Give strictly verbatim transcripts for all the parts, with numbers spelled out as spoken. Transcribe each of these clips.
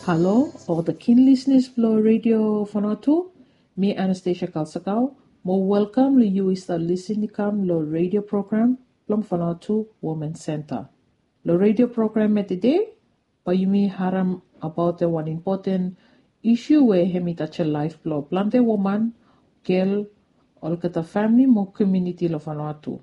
Hallo, all the keen listeners below Radio Vanuatu. Me Anastasia Kalsakau. More welcome to you is the listening come lo radio program from Vanuatu Women's Center. The radio program at today, but you may haram about the one important issue where hemi touch a life below plante woman, girl, all the family more community lo Vanuatu.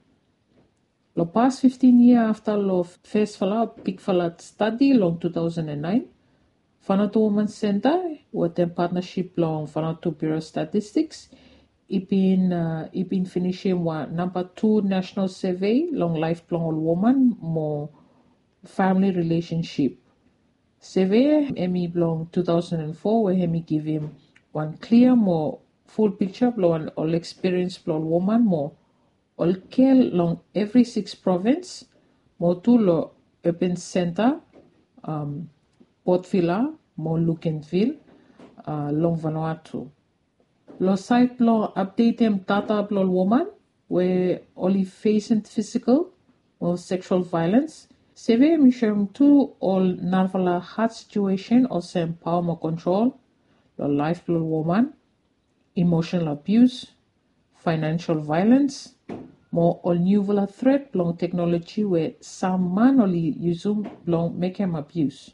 The past fifteen years after lo first fala big fala study long two thousand nine. Vanuatu Women's Center, with a partnership long Vanuatu Bureau of Statistics, it been uh, it been finishing one number two national survey long lifelong woman more family relationship. Survey Emmy long two thousand four where Emmy give him one clear more full picture long all experience long woman more all care long every six province more two lo urban center um Port Vila, mo Lucanville, uh, long Vanuatu. Lo site lo update them data lo woman, where only facing physical or sexual violence. Seve mission to all narvala hard situation or some power more control, lo life lo woman, emotional abuse, financial violence, more all new threat long technology where some man only use long make him abuse.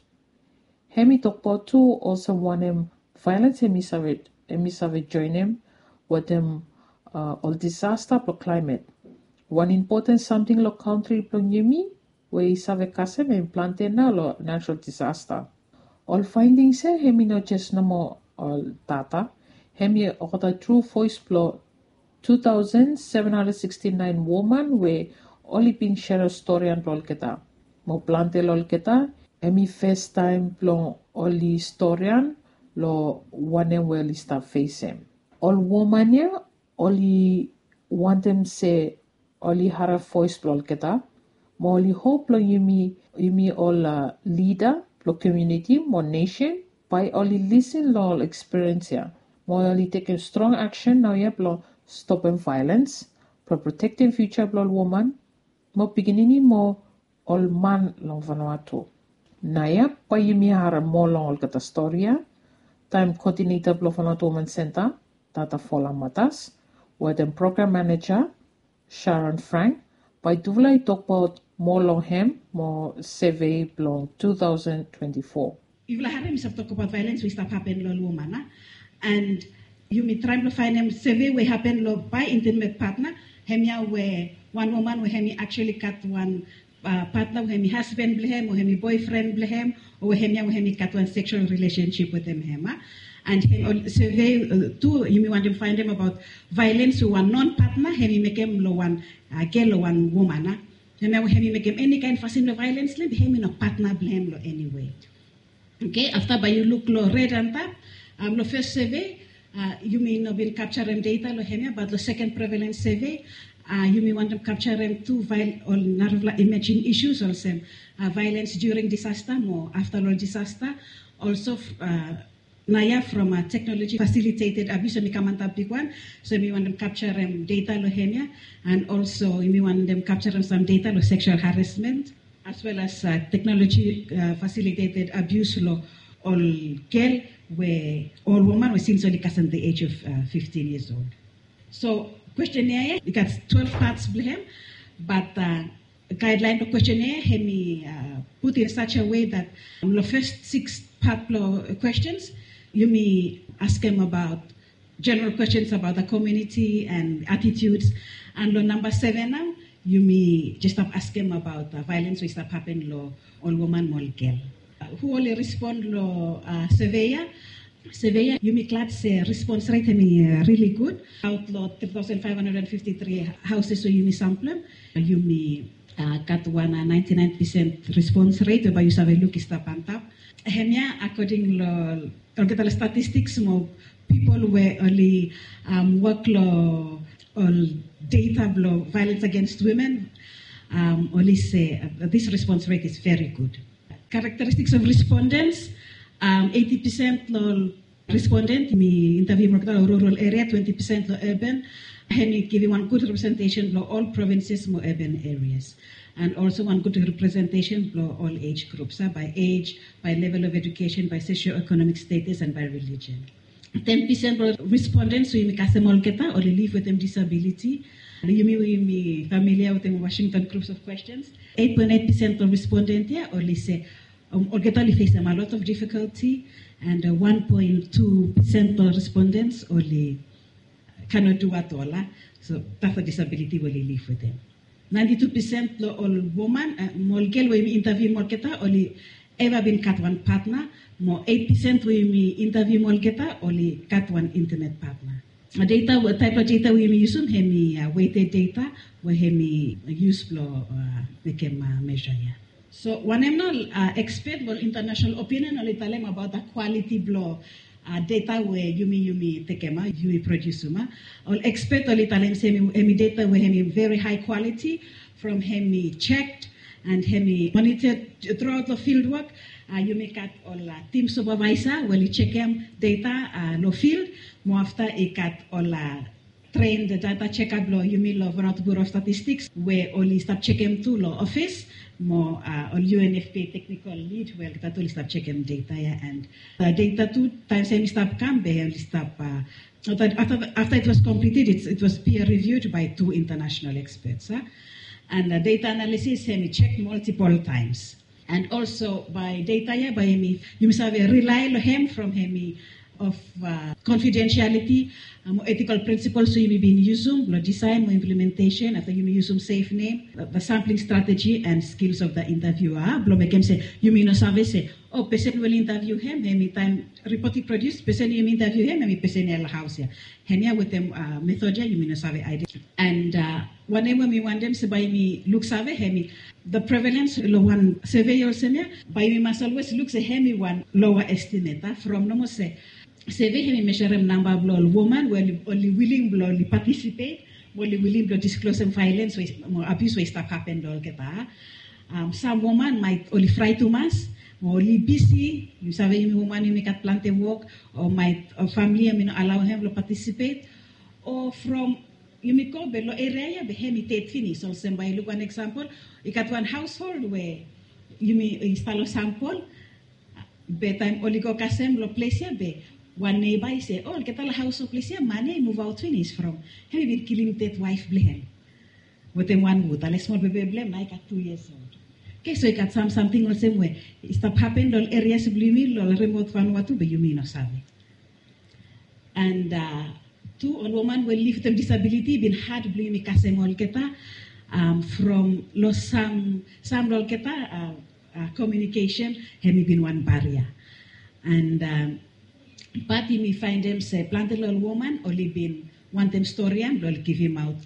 Hemi Tokpo too also want him violence hemi savage hemi savage join him with him uh, all disaster pro climate. One important something lo country pro yemi where he save kasem and plante na lo natural disaster. All findings say hemi not just no more all data. Hemi all the true voice pro two thousand seven hundred sixty nine woman where only been share a story and lol keta. Mo plante lol keta. Emi first time plong oli historian lo one well start facing. All woman ya oli want them say oli hara voice plol keta. Mo oli hope lo yumi yumi all uh, leader lo community mo nation by oli listen lo all experience ya. Mo oli taking strong action now ya plo stopping violence, pro protecting future plol woman. Mo beginning mo all man lo Vanuatu. Naya, pa yumi hara mo long kata storia, time coordinator blo Vanuatu Women's Center, Tata Fola Matas, with the program manager, Sharon Frank, by duvla talk about more long hem, more survey blong two thousand twenty-four. You will have him talk about violence we stop happen lo woman, and you may try to find him survey we happen lo by intimate partner, hemia where one woman where hemi actually cut one Uh, partner with him husband blehem or him boyfriend blehem or him with him got one sexual relationship with him him and him survey uh, two you may want to find him about violence to one non-partner him make him lo one uh, girl or one woman uh. him him make him any kind of sin of violence him no partner blehem lo anyway. Okay, after by you look lo red and tap um lo first survey uh, you may not been capturing data lo him but the second prevalence survey Uh, you may want to capture them two viol- or imagine issues also uh, violence during disaster or after all disaster also uh, naya from a technology facilitated abuse so big one so we want them capture them data lo hemia and also we want them capture them some data lo sexual harassment as well as uh, technology uh, facilitated abuse lo all girl where all woman was since only cast at the age of uh, fifteen years old. So questionnaire, you got twelve parts blehem, but uh, guideline to questionnaire, hemi uh, put in such a way that um, the first six part questions, you may ask them about general questions about the community and attitudes, and the number seven now, you may just ask them about uh, violence which start happen lo all woman, all girl. Uh, who only respond lo uh, surveyor. Surveyor, you may glad say response rate me uh, really good. Outlaw three thousand five hundred fifty-three houses so you may sample. You may uh, got one uh, ninety-nine percent response rate by you have a look is tap and tap. Hemia according to the statistics mo people were only um, work law or data law violence against women um, only say uh, this response rate is very good. Characteristics of respondents. Um, eighty percent lo respondent, me interview mo rural area, twenty percent lo urban, and me giving one good representation lo all provinces mo urban areas. and also one good representation for all age groups, uh, by age, by level of education, by socio-economic status, and by religion. ten percent of respondents who are or live with a disability. You may familiar with the Washington groups of questions. eight point eight percent of respondents here or say um, or face a lot of difficulty, and uh, one point two percent of respondents only cannot do at all. So that's a disability will live with them. ninety-two percent of all women, uh, more girl we interview more keta only ever been cut one partner. More eight percent we interview more keta only cut one intimate partner. Data, what type of data we use? Hemi uh, weighted data, we hemi use flow uh, became uh, measure. Yeah. So one am not uh, expert, but international opinion only tell them about the quality blow uh, data where you me you me take ma you me produce ma. All expert only tell them say hemi data where hemi very high quality from hemi checked and hemi monitored throughout the field work. Uh, you make at all uh, team supervisor will you check them data uh, no field. More after I cut all uh, train the data checkup law you mean law Vanuatu Bureau of Statistics where only stop check them to law office more uh, all U N F P A technical lead well that only stop check them data yeah, and uh, data two times any stop come be only stop uh, after, after it was completed it, it was peer reviewed by two international experts huh? And uh, data analysis semi checked multiple times. And also by data, yeah, by me, you must have a rely on him from him of uh, confidentiality, um, ethical principles. So you may be in use them, design, or implementation. After you may use them safe name, the, the sampling strategy and skills of the interviewer. Blow make him say you may not have say oh person will interview him. Hemi time reporting produced person you may interview him. Hemi person in the house here. Hemi with them uh, method you may not have idea. And uh, whenever me want them say by me look save hemi. The prevalence of one survey or senior, by we must always look at hemi one lower estimate uh, from no say survey hemi measure number of women will only willing to participate, only willing to disclose some violence or abuse will start happen all kita. Um, some women might only fry too much, or only busy. You say hemi woman you make at plant work, or might or family I mean allow him to participate, or from you may go below area be hemitate finish. So by look one example, you got one household where you may install a sample, be time only go kasem lo place be one neighbor say, oh, get a house of place money move out finish from have been killing that wife blame. With them one wood, a small baby blame like at two years old. Okay, so you got some something the same way. It stop happen all areas blame all remote Vanuatu be you mean or sabe. And uh two all women will live with disability been hard blame kasemol keta um, from loss some some lol keta uh, uh, communication hemi been one barrier and um, but you may find them say planted little woman only been want them story and lol give him out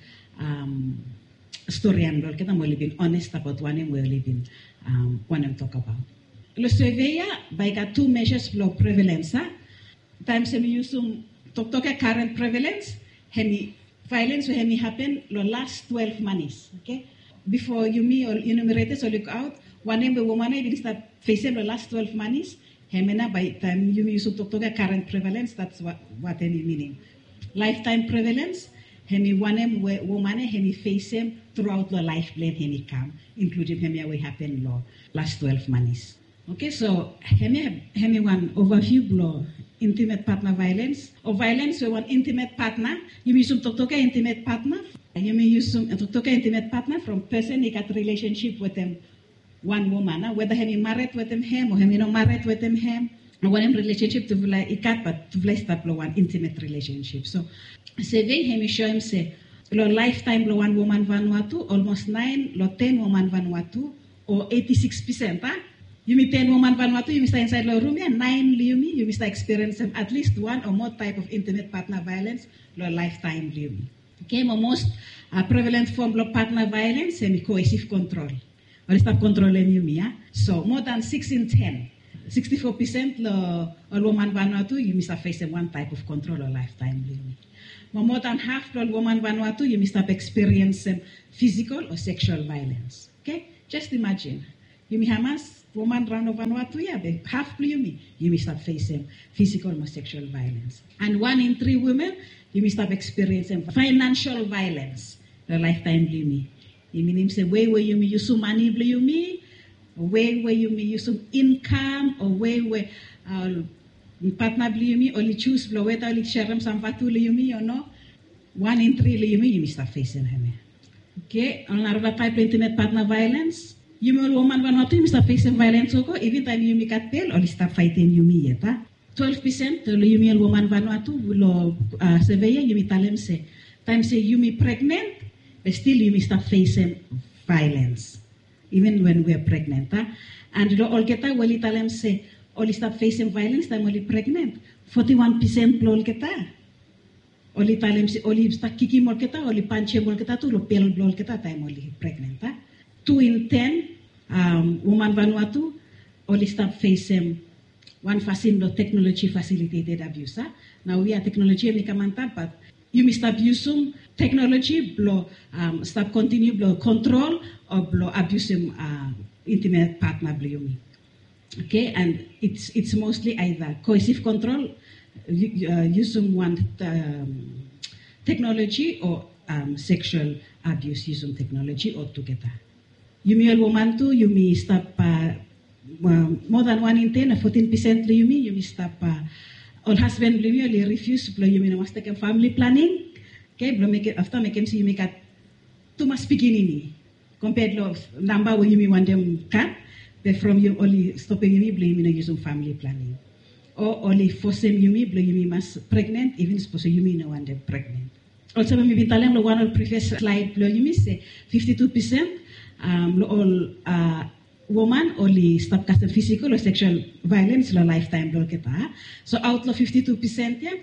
um, story and lol keta only been honest about one and we only been um, one and talk about. Lo survey by got two measures for prevalence. Huh? Times we use some talk talk current prevalence, hemi violence will hemi happen the last twelve months. Okay, before you me or enumerators or look out, one name the woman will start facing the last twelve months. Hemena by time you use talk talk current prevalence. That's what what any meaning. Lifetime prevalence, hemi one name woman hemi face him throughout the life plan hemi come, including hemi will happen the last twelve months. Okay, so hemi hemi one overview blow. Intimate partner violence or violence with one intimate partner. You may use some talk intimate partner. You may use some talk intimate partner from person who got relationship with them one woman. Uh, whether he married with them him or he not married with them him. And one relationship to like ikat but to start one intimate relationship. So survey him show him say lo lifetime lo one woman Vanuatu almost nine lo ten woman Vanuatu or eighty six percent. Huh? You meet ten woman Vanuatu, you must inside the room, and nine you me, you must experience at least one or more type of intimate partner violence, or lifetime you me. Okay, most uh, prevalent form of partner violence, semi coercive control. Or stop controlling you me, yeah? So more than six in ten, sixty-four percent of woman Vanuatu, you must face one type of control or lifetime you me. More than half of woman Vanuatu, you must have experienced physical or sexual violence. Okay, just imagine. You may have woman round of Vanuatu, yeah, half you me, you may start facing physical or sexual violence. And one in three women, you may start experiencing financial violence, the lifetime you me. Iminim se way where yumi yusum money blo yumi, way where yumi yusum income, or way where uh, partner blo yumi, only choose blo whether only sharam sampatu blo yumi or no. One in three blo yumi yumi start facing him. Okay, on our type intimate partner violence. You may woman one or two start facing violence oko, even time you make at pale or start fighting you me yet. Twelve percent to you may woman one or two lo survey you may tell them say time say you may pregnant, but still you may start facing violence. Even when we are pregnant. Huh? And lo all get well tell them say only start facing violence time only pregnant. Forty one percent lo all get Oli talem si oli sta kiki mol kita, oli panche mol kita tu lo pel blol kita time oli pregnant. Ha? Two in ten um, woman Vanuatu oli start facing one facing lo technology facilitated abuse. Ha? Now we are technology mi kamanta, but you may stop using technology blow um, stop continue blow control or blow abusing uh, intimate partner blow me. Okay, and it's it's mostly either coercive control. Uh, using one um, technology or um, sexual abuse using technology or together. You may woman too, you may stop uh, more than one in ten, fourteen percent you may, you may stop uh, all husband you may refuse, you may must take family planning, okay, make it, after make him see you make it too much beginning compared to number where you may want them cut, but from you only stopping you may blame you using family planning. Or only for some yumi, blow yumi mas pregnant, even suppose yumi no one pregnant. Also, when we tell them the one on previous slide, blow yumi say fifty-two percent um all uh woman only stop casting physical or sexual violence lo lifetime blow kita. So out of fifty-two percent, yeah,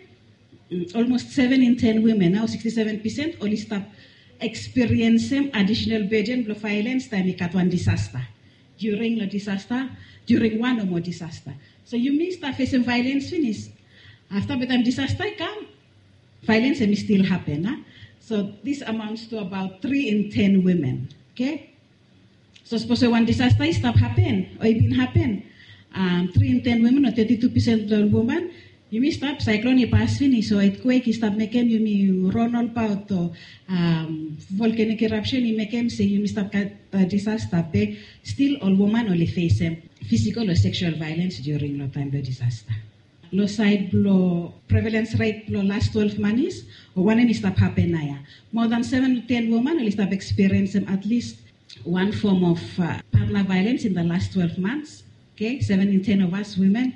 almost seven in ten women now sixty-seven percent only stop experiencing additional burden blow violence time kat one disaster. During the disaster, during one or more disaster. So you may start facing violence finish. After the time disaster come, violence may still happen. Huh? So this amounts to about three in ten women. Okay? So suppose one disaster stop happen or it didn't happen. Um, three in ten women or thirty-two percent of the women, you may stop cyclone pass finish. So it quake stop making you may run all out or um, volcanic eruption you make them say you may stop uh, disaster. But still all women only face um, physical or sexual violence during the time of disaster. Low side blow prevalence rate blow last twelve months or one any stop happen now. More than seven to ten women will stop experiencing at least one form of uh, partner violence in the last twelve months. Okay, seven in ten of us women.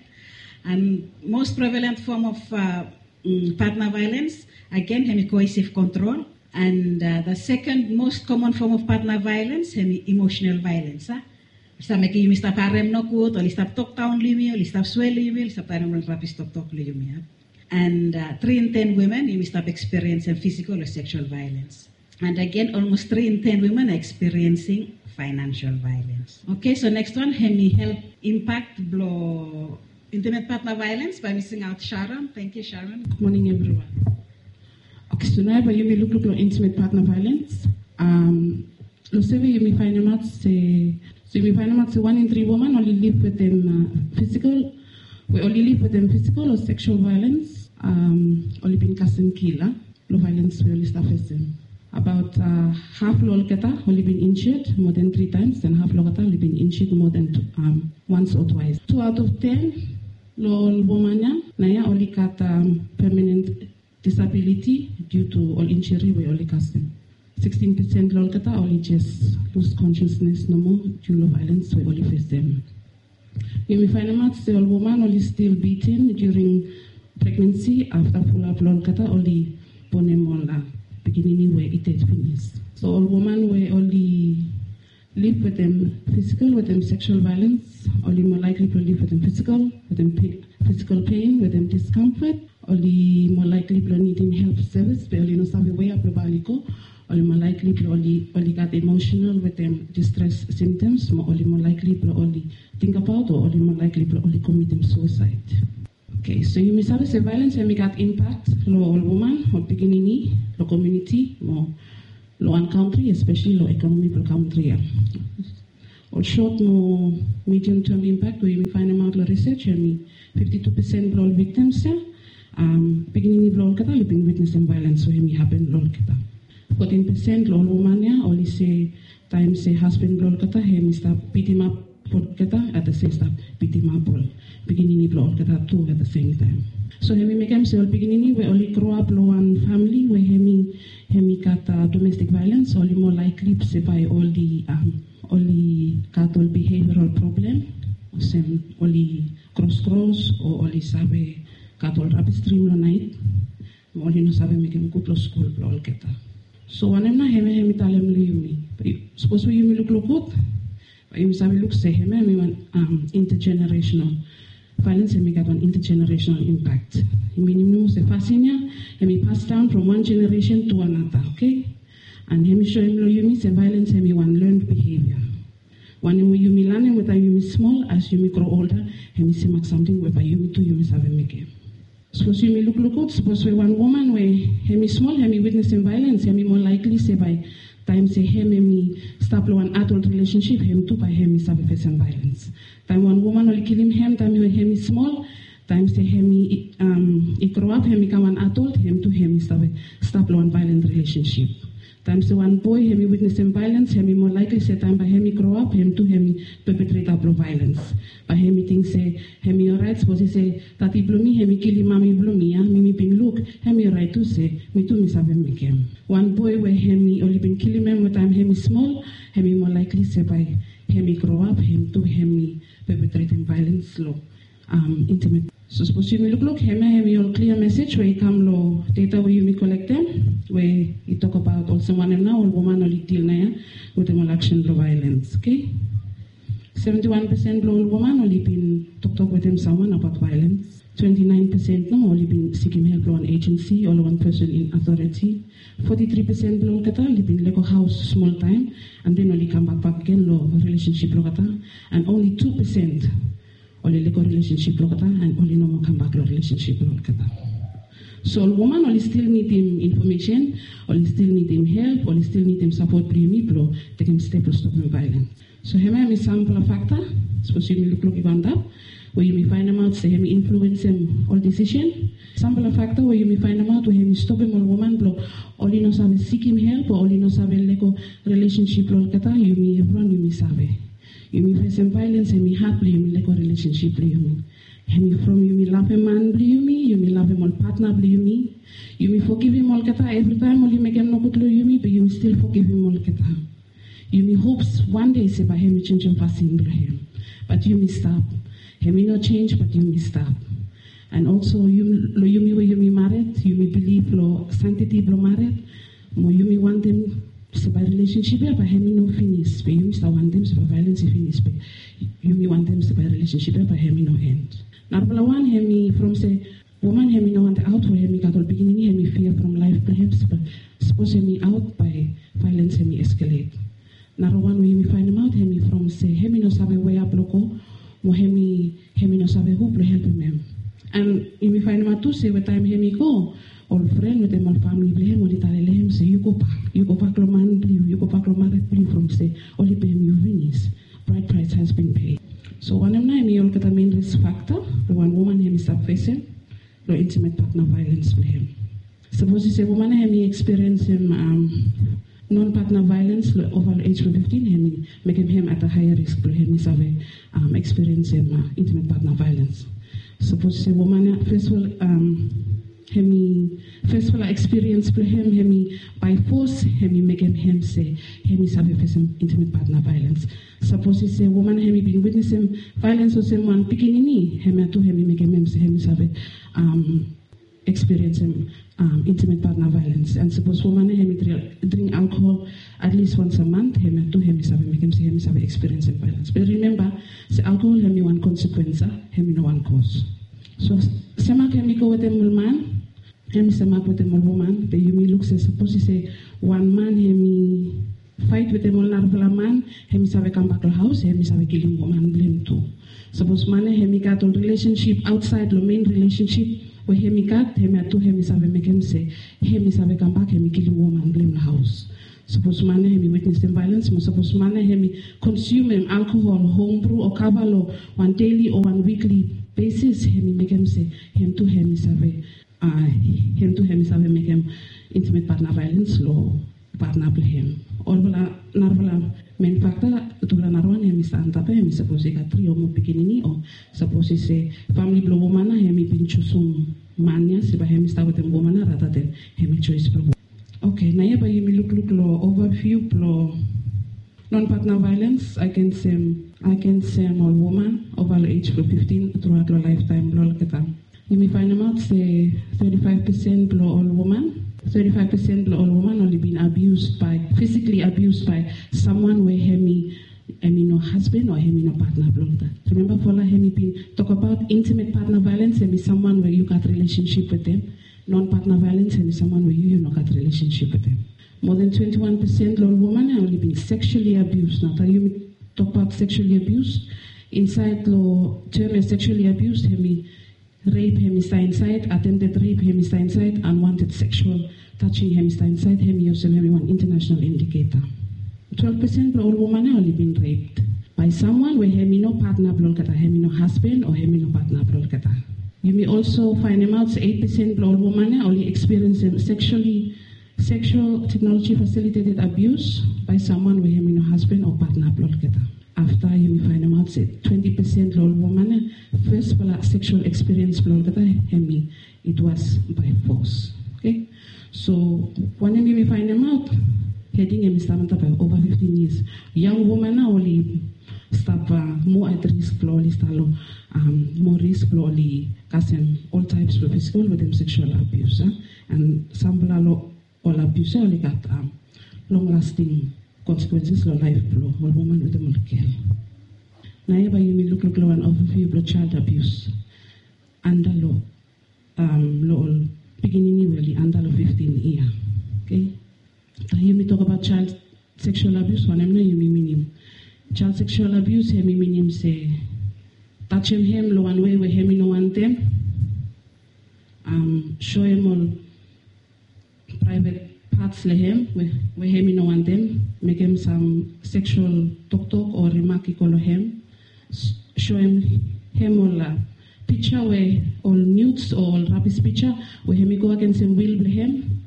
And most prevalent form of uh, um, partner violence, again, hemi-coercive control. And uh, the second most common form of partner violence, hemi-emotional violence. Huh? Stop making you stop parem no good, or stop talk down limi, or stop swell limi, or stop parem no rapid stop talk limi. And uh, three in ten women, you stop experiencing physical or sexual violence. And again, almost three in ten women are experiencing financial violence. Okay, so next one, hemi help impact blow intimate partner violence by missing out Sharon. Thank you, Sharon. Good morning, everyone. Okay, so now you may look at intimate partner violence. Um, so you may find out say, so you may find out say one in three women only live with them uh, physical. We only live with them physical or sexual violence. Um, only been casting killer, low violence we only start facing. About uh, half lolketa only been injured more than three times, and half lolketa only been injured more than two, um, once or twice. Two out of ten. Lol womanya naya only got um, permanent disability due to all injury we only cast them. Sixteen percent lol kata only just lose consciousness no more due to violence we only face them. You may find out the all woman only still beaten during pregnancy after full up lol kata only ponemola beginning where it is finished. So all woman we only live with them physical, with them sexual violence, only more likely to live with them physical, with them pain, physical pain, with them discomfort, only more likely to needing health service, but only no sabi way up baliko, only more likely to only only got emotional with them distress symptoms, more only more likely to only think about or only more likely to only commit them suicide. Okay, so you may say violence and we got impact low woman or beginning, low community, more low one country, especially low economical country. Or short, more medium-term impact, we find them out the research, and fifty-two percent of all victims, um, beginning of all kata, living witnessing violence, so it may happen all kata. fourteen percent lo woman ya only say time say husband lo kata hemi stop beat him up for kata at the same stop beat him up all beginning lo kata two at the same time. So hemi make him say all beginning we only grow up lo one family where hemi hemi kata domestic violence only more likely say by all the um only kata all behavioral problem or same only cross cross or only sabe kata all rapid stream lo night only no sabe make him go to school lo kata. So when I'm not hemi hemi talem li yumi. Suppose we yumi look look good. But yumi sabi look say hemi hemi one um intergenerational violence hemi got one intergenerational impact. Hemi nimu se fasinya hemi pass down from one generation to another. Okay, and hemi show him lo yumi se violence hemi one learned behavior. When yumi learning with a yumi small as yumi grow older hemi se make something whereby yumi to yumi sabi make him. Suppose you may look look out, suppose we one woman where hemi small, hemi witnessing violence, hemi more likely say by time say hemi stop one adult relationship, hemi too by hemi sabi facing violence. Time one woman only kill him hem, time hemi small, time say hemi um he grow up, hemi come one adult, hemi too hemi sabi stop one violent relationship. Time say one boy, hemi witnessing violence, hemi more likely say time by hemi grow up, hemi too hemi perpetrate up violence. But hemi think say hemi alright, suppose he say tati blumi, hemi kill him, mami blumi, ah, mimi been look, hemi alright to say, me too miss have make him. One boy where hemi only been killing him with time hemi small, hemi more likely say by hemi grow up, hemi too hemi perpetrating violence low, um intimate. So suppose you may look look hemi hemi all clear message where you come low data where you may collect them, where you talk about also one and now all woman only deal na with them all action low violence, okay? seventy-one percent all woman only been talk talk with him someone about violence. twenty-nine percent no only been seeking help from an agency or one person in authority. forty-three percent low kata only been lego house small time and then only come back back again low relationship low kata, and only two percent only lego relationship low kata, and only no more come back low relationship low kata. So all woman only still need him information, only still need him help, only still need him support pre blow take him step to stop him violence. So here may sample a factor, suppose you may look look about that, where you may find them out, say he may influence him all decision. Sample a factor where you may find them out, where he may stop him all woman blow, all you know sabe seek him help, or all you know sabe lego relationship lol kata, you may run, you may sabe. You may face him violence, you may happily, you may lego relationship, you may. Hemi from you may love a man, you may, you may love him all partner, you may. You may forgive him all kata, every time all you make him no good you may, but you may still forgive him all kata. You may hopes one day say by him you change your passing him, but you may stop. He may not change, but you may stop. And also you you may you may married, you may believe lo sanctity lo married, more you may want them say by relationship, but he may no finish. But you may still want them say by violence finish. But you may want them say by relationship, but he may no end. Number one, he may from say woman he may no want out where he may got all beginning, he may fear from life perhaps, but suppose he may out by violence he may escalate. Number one, we may find him out, he may from say, he may no sabe where bloco, mo he may he may no sabe who to help him. And you may find him out too, say, what time he may go, all friend with him, all family, blame, all Italian, him say, you go back, you go back, lo man, blue, you go back, lo married, blue, from say, only pay him, you finish. Bride price has been paid. So one of them, you get a main risk factor, the one woman, him is facing, no intimate partner violence for him. Suppose you say, woman, him experience him, um, non-partner violence over the age of fifteen, him making him at a higher risk for him is um, experiencing uh, intimate partner violence. Suppose a woman first of all um him first of all experience for him him by force him making him say him is having facing intimate partner violence. Suppose it's a woman him been witnessing violence or someone picking in knee, him to him making him say him is having um experiencing um, intimate partner violence. And suppose woman him drink alcohol at least once a month, him to him is having make him say him is having experiencing violence. But remember, say alcohol him one consequence, him no one cause. So sema him go with them man, him sema with them woman, but you may look say suppose you say one man him fight with them all narvala man, him is having come back to house, him is having killing woman blame too. Suppose man him got on relationship outside the main relationship. Where him got him at two him is having make him say him is having come back him killing woman blame the house. Suppose man him witnessing violence, suppose man him consume him alcohol, homebrew or cabalo one daily or one weekly basis, him make him say him to him is having uh him to him is having make him intimate partner violence law partner blehem. All bala narvala main factor tugla narwan hemi santa pa hemi suppose ka three or more pikinini or suppose say family blow woman hemi pinchusum mania siba hemi sta with woman rather than hemi choice blow. Okay, na yeba yemi look look lo overview lo non-partner violence against um, against um, all women over the age of fifteen throughout their lifetime. Lol kita. You may find them out say thirty-five percent below all women. thirty-five percent below all women only been abused by, physically abused by someone where hemi, hemi no husband or hemi no partner below that. Remember for la hemi been talk about intimate partner violence, hemi someone where you got relationship with them. Non-partner violence, hemi someone where you, you no got relationship with them. More than twenty-one percent of women have only been sexually abused. Now, you talk about sexually abused. Inside the term is sexually abused, hemi rape, hemi inside, attempted rape, hemi inside, unwanted sexual touching, hemi inside, hemi also hemi one international indicator. twelve percent of all women have only been raped by someone where hemi no partner blol kata, hemi no husband or hemi no partner blol kata. You may also find them out eight percent of all women only experience sexually Sexual technology facilitated abuse by someone with him no husband or partner blood keta. After you may find them out say twenty percent of woman first pala sexual experience blood keta hemi it was by force. Okay? So when you may find them out, heading him started by over fifteen years. Young woman now only stop uh, more at risk for only stalo um more risk for only kasem all types of physical with them sexual abuse. Huh? And some blalo all abuse only got um, long-lasting consequences for life flow. All woman with them will kill. Now, you may look look an overview of child abuse. Under law, um, law beginning really under law fifteen year. Okay. Now, you may talk about child sexual abuse. One I'm not you may mean child sexual abuse. He may mean say touch him him lo one way where him no want them. Um, show him all private parts le him where him no want them, make him some sexual talk talk or remark call him, show him him all uh, picture where all nudes or all rubbish picture where him go against him will him,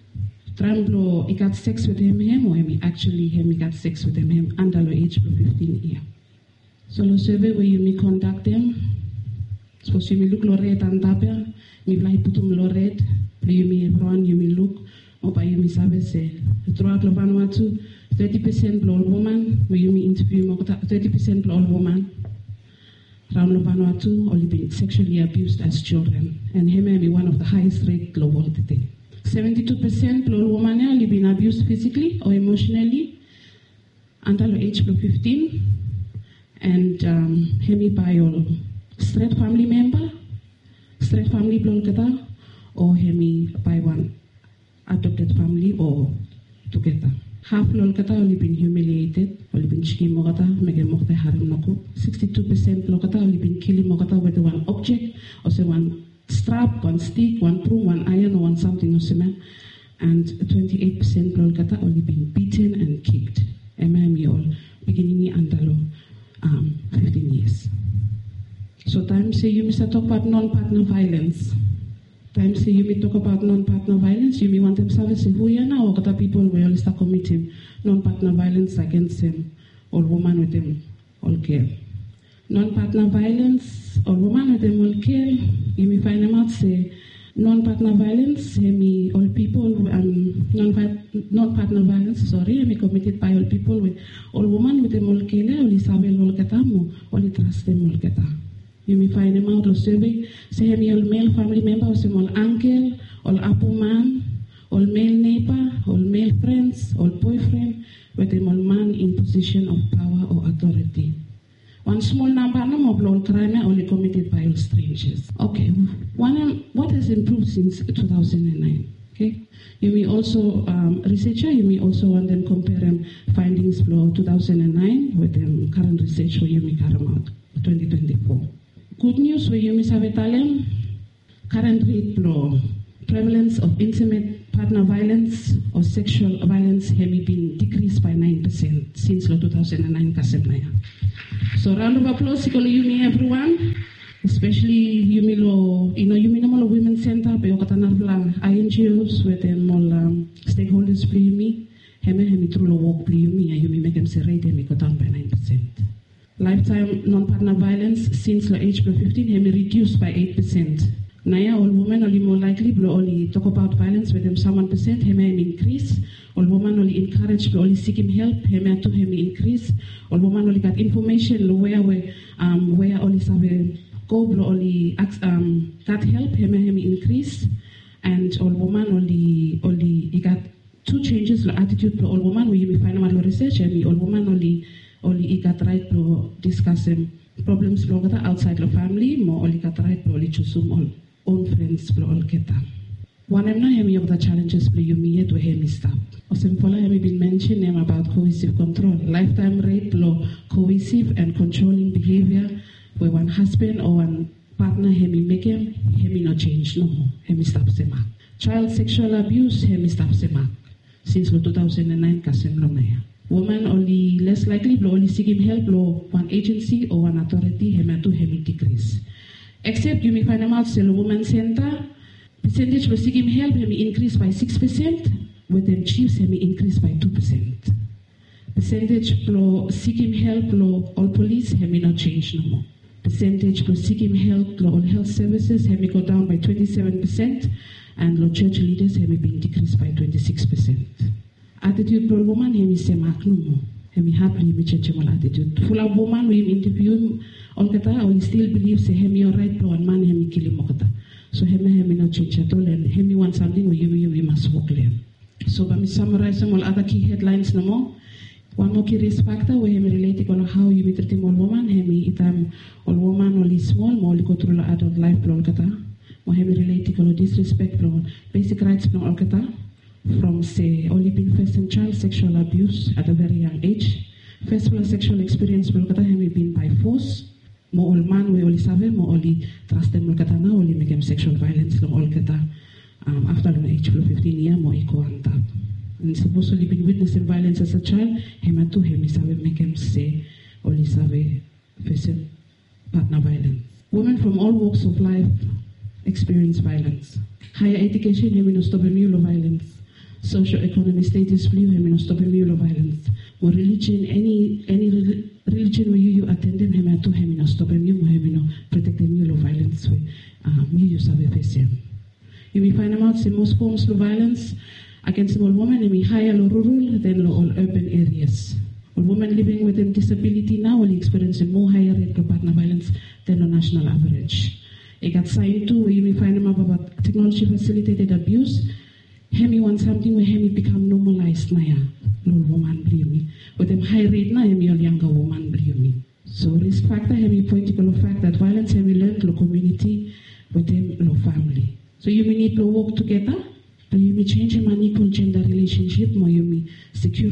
tremblo he got sex with him him or him actually him he got sex with him him under the age of fifteen year. So the survey where you may contact them, suppose you may look loret and tapia, me play putum loret. You may run, you may look, or by you may service. Throughout Vanuatu, thirty percent all woman, where you may interview thirty percent all woman. Around Vanuatu, only been sexually abused as children, and he may be one of the highest rate global today. seventy-two percent all women only been abused physically or emotionally under the age of fifteen, and um, he by all straight family member, straight family blown kata. Or hemi by one adopted family or together. Half lol kata only been humiliated, only been chiki mogata, mege mokte harim noko. Sixty-two percent lol kata only been killing mogata with one object, or say one strap, one stick, one broom, one iron, or one something or cement. And twenty-eight percent lol kata only been beaten and kicked. M M all beginning under um fifteen years. So time say you must talk about non-partner violence. Time say you may talk about non-partner violence, you may want them to say who you know, or other people will only start committing non-partner violence against them, or woman with them all kill. Non-partner violence, or woman with them all kill, you may find them out say non-partner violence, me all people um non-partner violence, sorry, me committed by all people with all woman with them all kill, only sabe all ketamu, only trust them all ketamu. You may find them out of survey, say all male family member, or say all uncle, all apple man, all male neighbor, all male friends, all boyfriend, with them all man in position of power or authority. One small number of all crime only committed by all strangers. Okay, one what has improved since two thousand nine? Okay, you may also um, researcher, you may also want them compare them findings for two thousand nine with them current research where you may carry out twenty twenty-four. Good news where you may have a talent, current rate for prevalence of intimate partner violence or sexual violence have been decreased by nine percent since two thousand nine. So round of applause to you me everyone, especially you me lo, you know, you me no women center, pero katanarla I N G Os with them all um, stakeholders for you me, se rate hemi go down by nine percent. Lifetime non-partner violence since the age of fifteen hemi reduced by eight percent. Naya, all women only more likely to only talk about violence with them some one percent, hemi increase. All women only encouraged to only seek him help, hemi to hemi increase. All women only got information where where um where only survey go only um got help, hemi hemi increase. And all women only only he got two changes the attitude to all women we find out research and all women only only he got right to discuss um, problems outside the family, more only got right to only choose all own friends for all keta. One of the challenges for you me to hear me stop. Osempola have been mentioned about cohesive control, lifetime rate law, cohesive and controlling behavior where one husband or one partner hemi make him, hemi no change no more, hemi stop sema. Child sexual abuse, hemi stop sema. Since two thousand nine kasem lomaya. Women only less likely to only seeking help law one agency or one authority hemi to hemi decrease. Except you may find out sell women center, percentage for seeking help hemi increase by six percent, with them chiefs hemi increase by two percent. Percentage for seeking help law all police hemi not change no more. Percentage for seeking help law all health services hemi go down by twenty-seven percent, and law church leaders hemi been decreased by twenty-six percent. Attitude for woman hemi se mak no more. Hemi happily me change my attitude. Full of woman we interview all kata we still believe say hemi alright for one man hemi kill him kata. So hemi hemi no change at all and hemi want something we you we must work learn. So let me summarize some all other key headlines no more. One more key risk factor where hemi related on how you treat all woman hemi itam all woman only small more go through the adult life all kata. More hemi related on disrespect on basic rights all kata. From say only being first and child sexual abuse at a very young age. First plus sexual experience will kata hemi been by force. Mo all man we only save mo only trust them kata na only make them sexual violence long all kata um, after the age of fifteen year mo iko anta. And supposedly been witnessing violence as a child, hemi too hemi save make them say only save face partner violence. Women from all walks of life experience violence. Higher education hemi no stop mulo violence. Socio-economic status blue hemi no stop mulo violence. More religion any any religion where you, you attend them hemi to hemi no stop mu hemi no protect them mulo violence we um you use have face him. You will find out the most forms of violence against all women hemi higher low rural than low all urban areas. All women living with a disability now will experience a more higher rate of partner violence than the national average. It got signed too where you will find out about technology facilitated abuse. Hemi want something where hemi become normalized na ya. Lol woman believe me. With them high rate na hemi all younger woman believe me. So risk factor hemi point to the fact that violence hemi learned lo community with them lo family. So you may need to work together, but you may change an unequal gender relationship, or you may secure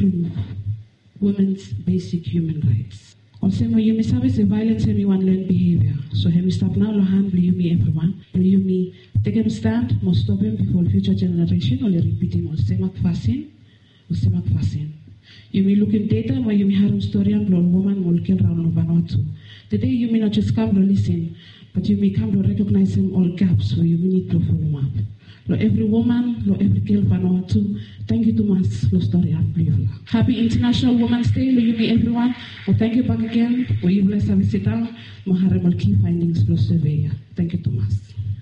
women's basic human rights. Also, you may service the violence hemi one learned behavior. So hemi stop now lo handle you me everyone. You may take him stand, must stop him before future generation, or repeat him or semak fasin, or semak fasin. You may look in data where you may have a story and blow woman will kill round no Vanuatu. Today you may not just come to listen, but you may come to recognize him all gaps where you may need to follow up. Lo every woman, lo every kill Vanuatu. Thank you too much, lo story and believe. Happy International Women's Day, lo you may everyone. Well, thank you back again. For you bless have sit down. Maharem all key findings lo survey. Thank you too much.